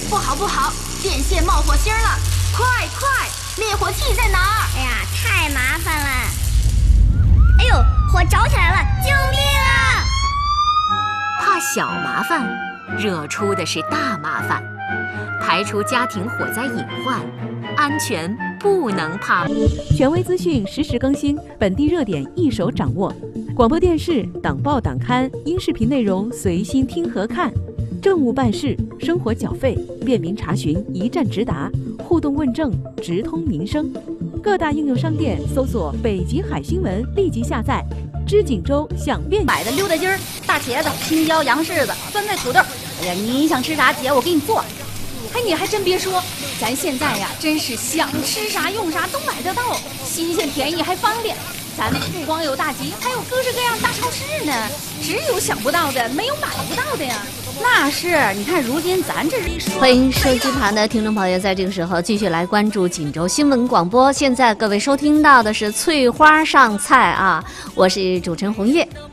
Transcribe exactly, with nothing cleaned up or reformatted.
不好不好，电线冒火星了！快快，灭火器在哪儿？ 哎呀，太麻烦了！哎呦，火着起来了！救命啊！ 怕小麻烦，惹出的是大麻烦。排除家庭火灾隐患，安全不能怕。 权威资讯实时更新，本地热点一手掌握。广播电视、党报党刊、音视频内容随心听和看。政务办事、生活缴费、便民查询一站直达，互动问政直通民生。各大应用商店搜索“北极海新闻”，立即下载。知锦州享便买的溜达鸡儿、大茄子、青椒、洋柿子、酸菜土豆。哎呀，你想吃啥，姐我给你做。哎，你还真别说，咱现在呀，真是想吃啥用啥都买得到，新鲜便宜还方便。咱不光有大集，还有各式各样大超市呢。只有想不到的，没有买不到的呀。那是，你看如今咱这欢迎收机旁的听众朋友，在这个时候继续来关注锦州新闻广播。现在各位收听到的是翠花上菜啊，我是主持人红叶。